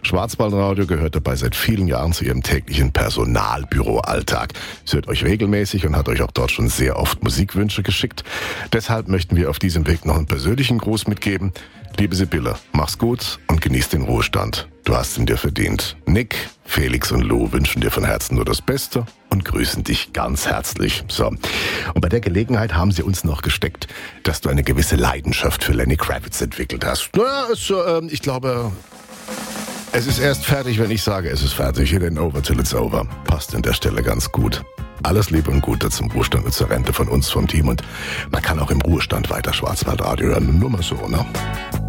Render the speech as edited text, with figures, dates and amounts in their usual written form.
Schwarzwaldradio gehört dabei seit vielen Jahren zu Ihrem täglichen Personalbüroalltag. Sie hört euch regelmäßig und hat euch auch dort schon sehr oft Musikwünsche geschickt. Deshalb möchten wir auf diesem Weg noch einen persönlichen Gruß mitgeben. Liebe Sibylle, mach's gut und genieß den Ruhestand. Du hast ihn dir verdient. Nick, Felix und Lou wünschen dir von Herzen nur das Beste und grüßen dich ganz herzlich. So. Und bei der Gelegenheit haben sie uns noch gesteckt, dass du eine gewisse Leidenschaft für Lenny Kravitz entwickelt hast. Naja, ich glaube, es ist erst fertig, wenn ich sage, es ist fertig. It ain't over till it's over. Passt an der Stelle ganz gut. Alles Liebe und Gute zum Ruhestand und zur Rente von uns vom Team. Und man kann auch im Ruhestand weiter Schwarzwaldradio hören. Nur mal so, ne?